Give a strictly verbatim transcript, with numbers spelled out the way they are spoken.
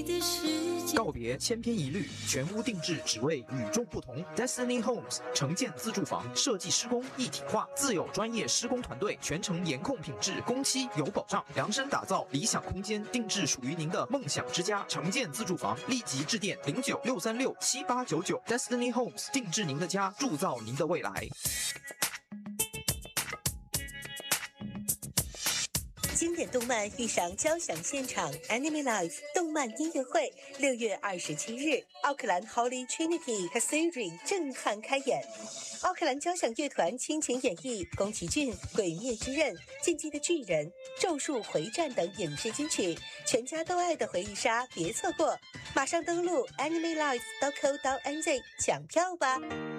告别千篇一律，全屋定制，只为与众不同。Destiny Homes 城建自住房设计施工一体化，自有专业施工团队，全程严控品质，工期有保障，量身打造理想空间，定制属于您的梦想之家。城建自住房，立即致电零九六三六七八九九 Destiny Homes， 定制您的家，铸造您的未来。 经典动漫遇上交响现场 Anime Live 动漫音乐会，六月二十七日，奥克兰 Holy Trinity Cathedral 震撼开演。奥克兰交响乐团倾情演绎宫崎骏、鬼灭之刃、进击的巨人、咒术回战等影视金曲，全家都爱的回忆杀，别错过！马上登录 anime live dot co dot n z 抢票吧。